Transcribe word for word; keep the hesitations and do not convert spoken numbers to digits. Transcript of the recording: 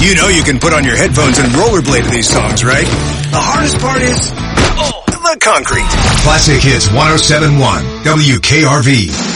You know you can put on your headphones and rollerblade to these songs, right? The hardest part is, oh, the concrete. Classic Hits one oh seven point one, W K R V.